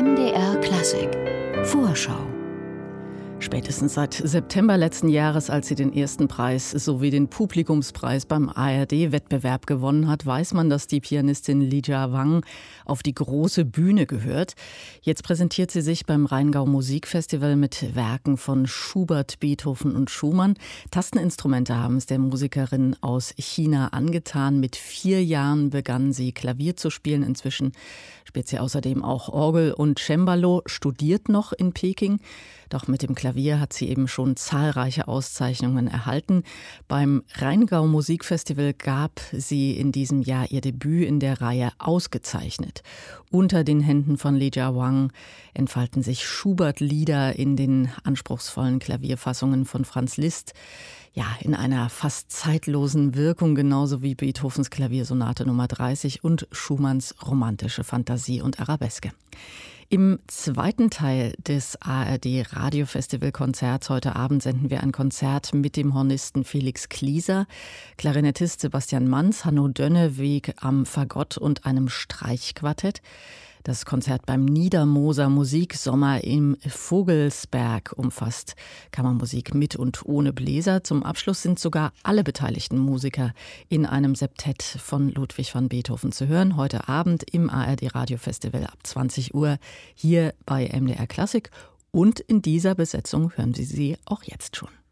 MDR Klassik Vorschau. Spätestens seit September letzten Jahres, als sie den ersten Preis sowie den Publikumspreis beim ARD-Wettbewerb gewonnen hat, weiß man, dass die Pianistin Lija Wang auf die große Bühne gehört. Jetzt präsentiert sie sich beim Rheingau Musikfestival mit Werken von Schubert, Beethoven und Schumann. Tasteninstrumente haben es der Musikerin aus China angetan. Mit 4 Jahren begann sie Klavier zu spielen. Inzwischen spielt sie außerdem auch Orgel und Cembalo, studiert noch in Peking. Doch mit dem Klavier hat sie eben schon zahlreiche Auszeichnungen erhalten. Beim Rheingau Musikfestival gab sie in diesem Jahr ihr Debüt in der Reihe Ausgezeichnet. Unter den Händen von Lija Wang entfalten sich Schubert-Lieder in den anspruchsvollen Klavierfassungen von Franz Liszt. Ja, in einer fast zeitlosen Wirkung, genauso wie Beethovens Klaviersonate Nummer 30 und Schumanns romantische Fantasie und Arabeske. Im zweiten Teil des ARD-Radio-Festival-Konzerts heute Abend senden wir ein Konzert mit dem Hornisten Felix Klieser, Klarinettist Sebastian Manz, Hanno Dönneweg am Fagott und einem Streichquartett. Das Konzert beim Niedermoser Musiksommer im Vogelsberg umfasst Kammermusik mit und ohne Bläser. Zum Abschluss sind sogar alle beteiligten Musiker in einem Septett von Ludwig van Beethoven zu hören. Heute Abend im ARD-Radio-Festival ab 20 Uhr hier bei MDR Klassik. Und in dieser Besetzung hören Sie sie auch jetzt schon.